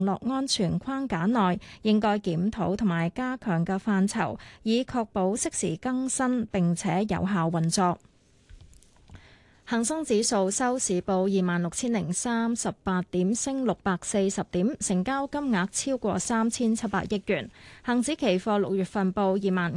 落安全框架內應該檢討同埋加強嘅範疇，以確保適時更新並且有效運作。恒生指數收市報26,038點，升640點，成交金額超過3,700億元。恒指期貨6月份報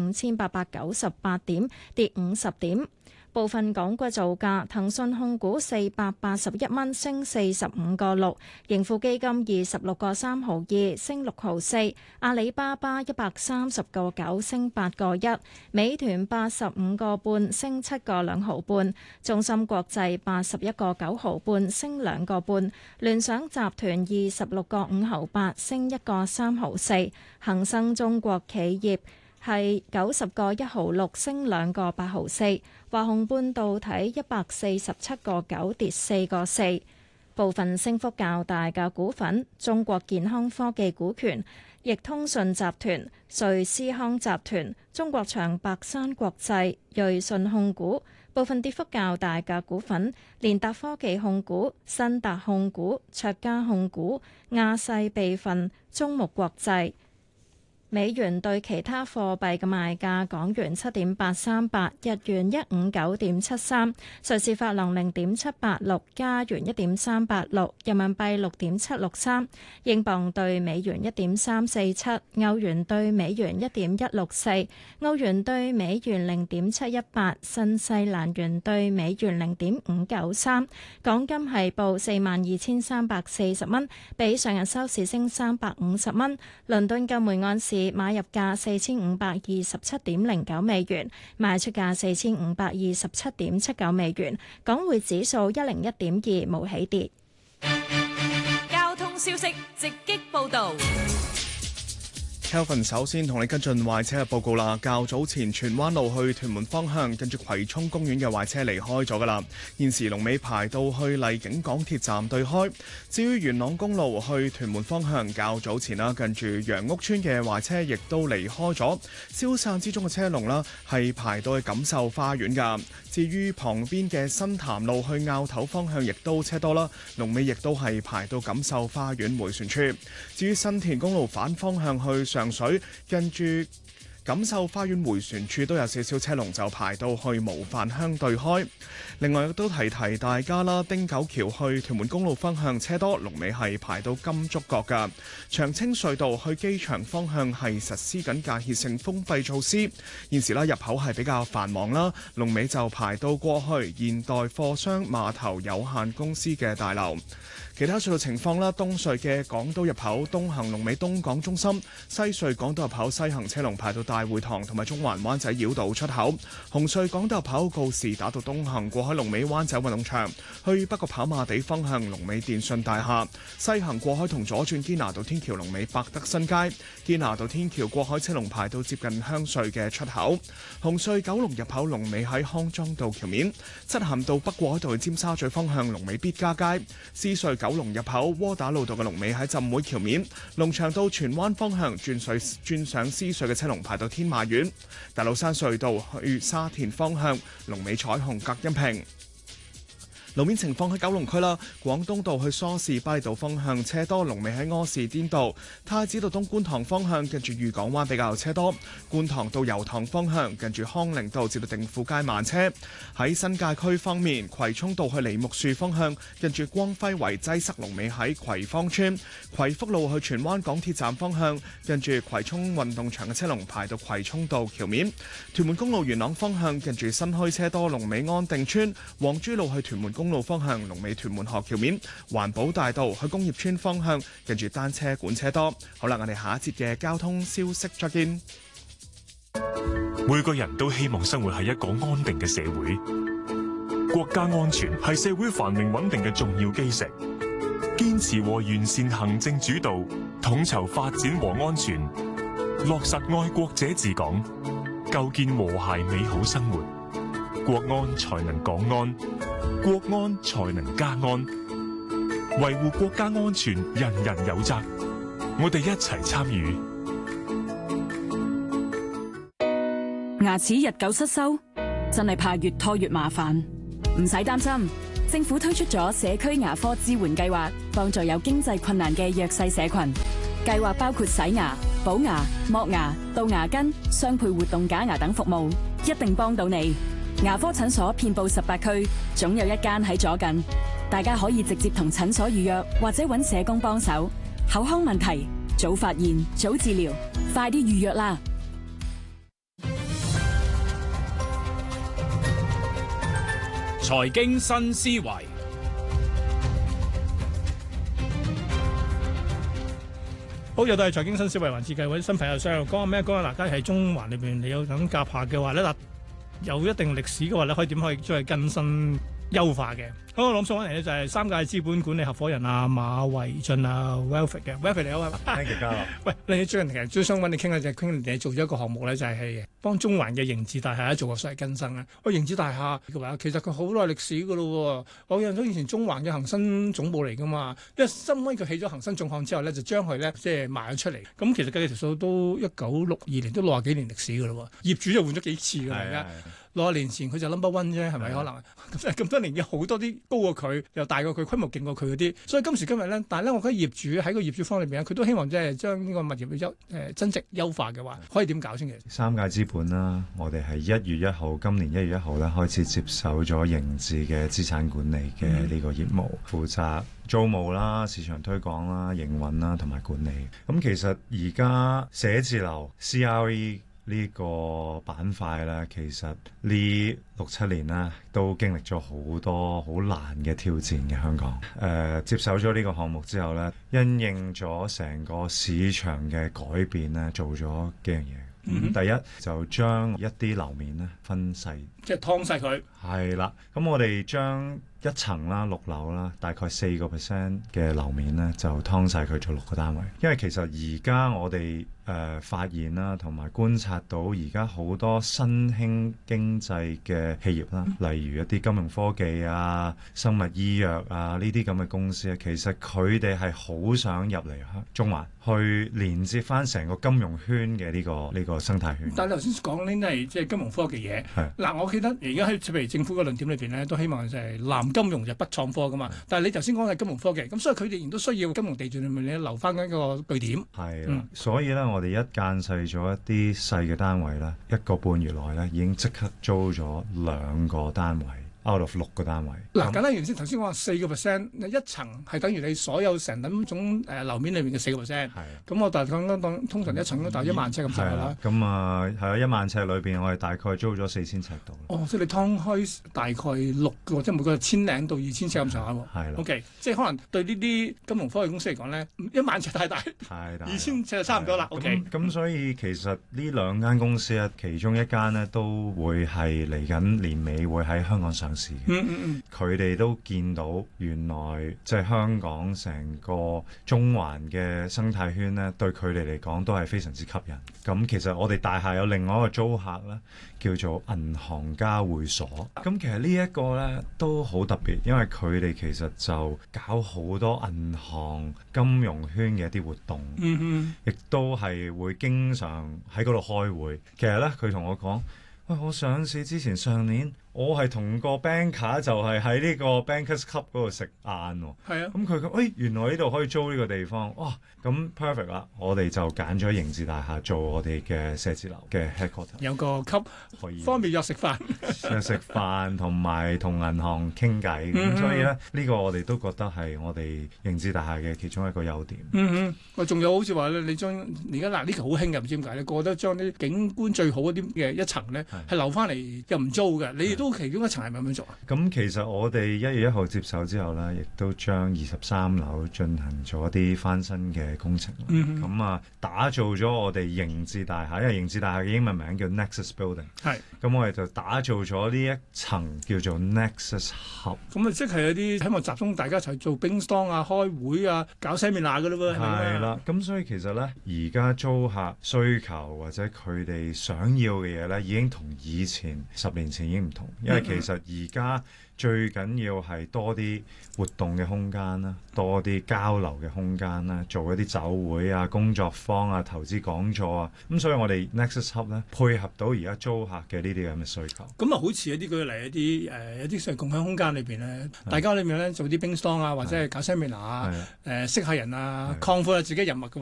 25,898點，跌50點。部分港股造價，騰訊控股481蚊，升45個6；盈富基金26個3毫2，升6毫4；阿里巴巴130個9，升8個1；美團85個半，升7個2毫半；中芯國際81個9毫半，升2個半；聯想集團26個5毫8，升1個3毫4；恒生中國企業係90個1毫6，升2個8毫4；華虹半導體147個9，跌4個4。部分升幅較大嘅股份：中國健康科技股權、易通訊集團、瑞思康集團、中國長白山國際、瑞信控股。部分跌幅較大嘅股份：聯達科技控股、新達控股、卓家控股、亞勢備份、中牧國際。美元對其他貨幣嘅賣價：港元7.838，日元159.73，瑞士法郎0.786，加元1.386，人民幣6.763，英鎊對美元1.347，歐元對美元1.164，澳元對美元0.718，新西蘭元對美元0.593。港金係報42,340蚊，比上日收市升350蚊。倫敦嘅每安士買入價4527.09美元，賣出價4527.79美元。港匯指數101.2，冇起跌。 交通消息直擊報道。 Kelvin 首先同你跟進壞車嘅報告啦。較早前荃灣路去屯門方向，跟住葵涌公園嘅壞車離開咗噶啦。現時龍尾排到去荔景港鐵站對開。至於元朗公路去屯門方向，較早前啦，跟住楊屋村嘅壞車亦都離開咗。消散之中嘅車龍啦，係排到去錦繡花園噶。至於旁邊嘅新潭路去坳頭方向，亦都車多啦。龍尾亦都係排到錦繡花園迴旋處。至於新田公路反方向去上水，跟住錦繡花園迴旋處都有少少車龍，就排到去模範鄉對開。另外亦都提大家啦，汀九橋去屯門公路方向車多，龍尾係排到金竹角㗎。長青隧道去機場方向係實施緊間歇性封閉措施，現時啦入口係比較繁忙啦，龍尾就排到過去現代貨商碼頭有限公司嘅大樓。其他隧道情況啦，東隧嘅港島入口東行龍尾東港中心，西隧港島入口西行車龍排到大會堂同埋中環灣仔繞道出口，紅隧港島入口告士打道東行過海龍尾灣仔運動場，去北角跑馬地方向龍尾電訊大廈，西行過海同左轉堅拿道天橋龍尾百德新街，堅拿道天橋過海車龍排到接近香隧嘅出口，紅隧九龍入口龍尾喺康莊道橋面，漆咸道北過海道去尖沙咀方向龍尾必嘉街，獅隧九龍入口窩打老道嘅龍尾喺浸會橋面，龍翔道荃灣方向轉上獅隧嘅車龍排到天馬苑，大老山隧道去沙田方向龍尾彩虹隔音屏。路面情況喺九龍區啦，廣東道去梳士巴利道方向車多，龍尾喺柯士甸道；太子道東觀塘方向近住裕港灣比較車多，觀塘道油塘方向近住康寧道至到定富街慢車。喺新界區方面，葵涌道去梨木樹方向近住光輝圍擠塞，龍尾喺葵芳村；葵福路去荃灣港鐵站方向近住葵涌運動場嘅車龍排到葵涌道橋面。屯門公路元朗方向近住新墟車多，龍尾安定村；黃珠路去屯門公路方向龍尾屯門河橋面，環保大道去工業村方向近住單車館車多。好啦，我哋下一節嘅交通消息再見。 每個人都希望生活喺一個安定嘅社會，國家安全係社會繁榮穩定嘅重要基石。堅持和完善行政主導，統籌發展和安全，落實愛國者治港，構建和諧美好生活。國安才能港安，國安才能家安。維護國家安全，人人有責。我哋一齊參與。 牙齒日久失修，真係怕越拖越麻煩。唔使擔心， 政府推出咗社區牙科支援計劃，幫助有經濟困難嘅弱勢社群。計劃包括洗牙、補牙、剝牙、杜牙根、雙倍活動假牙等服務，一定幫到你。牙科診所遍佈18區，總有一間喺左近。大家可以直接同診所預約，或者揾社工幫手。口腔問題，早發現，早治療，快啲預約啦！ 財經新思維， 好，又到係財經新思維環節嘅，或者新朋友想講下咩？講下嗱，假如喺中環裏邊你有咁夾下嘅話咧，嗱，有一定歷史嘅話咧，可以點可以再更新優化嘅？咁我諗想揾嚟咧就係三界資本管理合夥人啊馬維俊啊 Wilfred 嘅 Wilfred 你好啊 ，thank you 嘉樂。 喂，你最近其實最想揾你傾嘅就係傾你做咗一個項目咧，就係幫中環嘅盈智大廈做個所謂更新啊。喂，盈智大廈嘅話，其實佢好耐歷史噶咯喎。我印象以前中環嘅恒生總部嚟噶嘛，因為新威佢起咗恒生總行之後咧，就將佢咧即係賣咗出嚟。咁其實計條數都1962年都60幾年歷史噶咯喎，業主就換咗幾次㗎嘛而家。60年前佢就 number one 啫，係咪可能咁多年有好多啲高過佢，又大過佢，規模勁過佢嗰啲，所以今時今日咧，但係咧，我覺得業主喺個業主方裏邊咧，佢都希望即係將呢個物業增值優化嘅話，可以點搞先？其實三界資本啦，我哋係今年1月1號咧開始接手咗盈智嘅資產管理嘅呢個業務，負責租務啦、市場推廣啦、營運啦同埋管理。咁其實而家寫字樓 CRE呢個板塊咧，其實呢6-7年咧都經歷咗好多好難嘅挑戰嘅香港。接手咗呢個項目之後咧，因應咗成個市場嘅改變咧，做咗幾樣嘢。第一就將一啲樓面咧分細， 即係劏細佢。係啦，咁我哋將一層啦、6樓啦，大概4% 嘅樓面咧就劏細佢做6個單位。因為其實而家我哋發現啦，同埋觀察到而家好多新興經濟嘅企業啦，例如一啲金融科技啊、生物醫藥啊呢啲咁嘅公司咧，其實佢哋係好想入嚟中環，去連接翻成個金融圈嘅呢個生態圈。 但係你頭先講呢啲係即係金融科技嘢。嗱，我記得而家喺譬如政府嘅論點裏邊咧，都希望就係南金融就北創科噶嘛。但係你頭先講係金融科技，咁所以佢哋仍然都需要金融地段裏面咧留翻一個據點。係啦， 所以咧我哋一間細咗一啲細嘅單位啦，1個半月內咧已經即刻租咗2個單位。out of 6個單位。 嗱，簡單原先頭先我話4%，一層係等於你所有成等種樓面裏面嘅4%。係。咁我大概當通常一層都大約1萬尺咁細啦。 咁啊係啊，1萬尺裏邊我哋大概租咗4000尺度。 哦，即係你劏開大概6個，即係每個1000零到2000尺咁上下喎。係啦。OK， 即係可能對呢啲金融科技公司嚟講咧，1萬尺太大，2000尺就差唔多啦。OK。咁所以其實呢2間公司咧，其中一間咧都會係嚟緊年尾會喺香港上。佢哋都見到原來即係香港成個中環嘅生態圈咧，對佢哋嚟講都係非常之吸引。咁其實我哋大廈有另外一個租客咧，叫做銀行家會所。咁其實呢一個咧都好特別，因為佢哋其實就搞好多銀行金融圈嘅一啲活動，亦都係會經常喺嗰度開會。其實咧佢同我講，喂，我上市之前上年，我係同個 banker 就係喺呢個 Bankers Club 嗰度食晏喎。係啊。咁佢講，原來呢度可以租呢個地方，哇！咁 perfect 啦，我哋就揀咗盈智大廈做我哋嘅寫字樓嘅 headquarter。有個級可以方便約食飯，食飯同埋同銀行傾偈。咁所以咧，呢個我哋都覺得係我哋盈智大廈嘅其中一個優點。喂，仲有好似話咧，你將而家嗱呢期好興嘅，唔知點解咧，個個都將啲景觀最好嗰啲嘅一層咧係留翻嚟又唔租嘅，你哋都其中一層係咪咁樣做啊？咁其實我哋1月1號接手之後咧，亦都將23樓進行咗啲翻新嘅工程。咁啊，打造咗我哋盈智大廈，因為盈智大廈嘅英文名叫 Nexus Building。係。咁我哋就打造咗呢一層叫做 Nexus Hub。咁啊，即係有啲希望集中大家一齊做冰storm啊、開會啊、搞 seminar 㗎咯喎。係啦。咁所以其實咧，而家租客需求或者佢哋想要嘅嘢咧，已經同以前10年前已經唔同。 因為其實而家最緊要係多啲活動嘅空間啦，多啲交流嘅空間啦，做一啲酒會啊、工作坊啊、投資講座啊，咁所以我哋 Nexus Hub 咧配合到而家租客嘅呢啲咁嘅需求。 咁啊，好似一啲舉例一啲所謂共享空間裏邊咧，大家裏面咧做啲冰storm啊，或者係搞 seminar 啊，識下人啊，擴闊下自己人脈嘅